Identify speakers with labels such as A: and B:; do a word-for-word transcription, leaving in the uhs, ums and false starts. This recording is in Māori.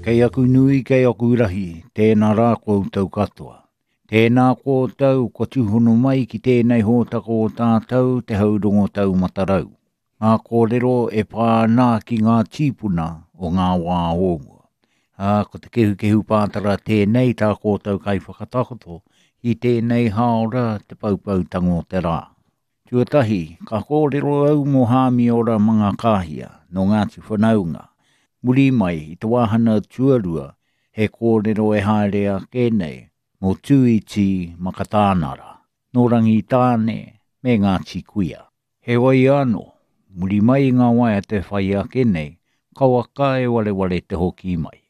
A: Kei aku nui kei aku irahi, tēnā rā koutou katoa. Tēnā koutou ko tuhono mai ki tēnei hōtaka o tātou te haurungo tau matarau. Ngā kōrero e pānā ki ngā tīpuna o ngā wā hongo. Uh, ko te kehu kehu pātara tēnei tā kōtau kai whakatakoto i tēnei haora te paupau tango te rā. Tuatahi, ka kōrero au mo hāmi ora mga kāhia no Ngāti Whanaunga. Muri mai i te wāhana tuarua he kōrero e haerea kēnei mo Tuiti Makatānara, no Rangi Tāne me Ngāti Kuia. He wai anō, muri mai ngā waia te whaia kēnei, kaua kai wale wale te hoki mai.